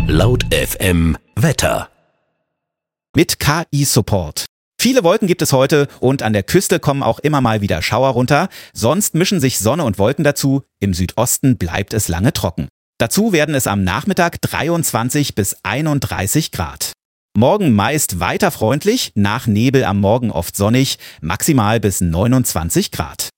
Laut FM Wetter. Mit KI-Support. Viele Wolken gibt es heute und an der Küste kommen auch immer mal wieder Schauer runter. Sonst mischen sich Sonne und Wolken dazu. Im Südosten bleibt es lange trocken. Dazu werden es am Nachmittag 23 bis 31 Grad. Morgen meist weiter freundlich, nach Nebel am Morgen oft sonnig, maximal bis 29 Grad.